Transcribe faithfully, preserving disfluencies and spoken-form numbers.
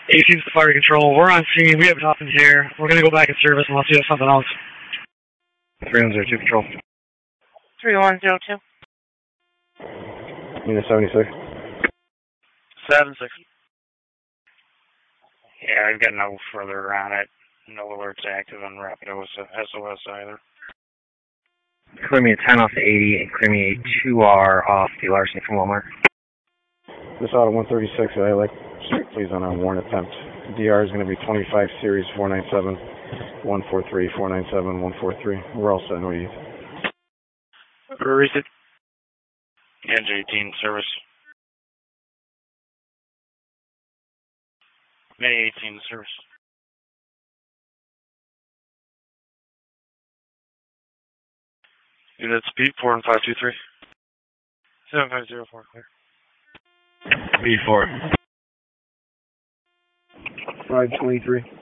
eighteenth Fire Control, we're on scene, we have nothing here. We're going to go back in service unless you have something else. three one zero two Control. three one zero two. Unit seventy-six. seven six. Yeah, I've got no further on it. No alerts active on Rapido S O S either. Clear me a ten off the eighty and clear me a two R off the larceny from Walmart. This auto one thirty-six, I like, please on a warrant attempt. D R is going to be twenty-five series four nine seven one four three four nine seven one four three. We're all set, no need. Where is it? N J eighteen service. May eighteen service. Unit speed four and five two three. Seven five zero four clear. B four. five twenty-three.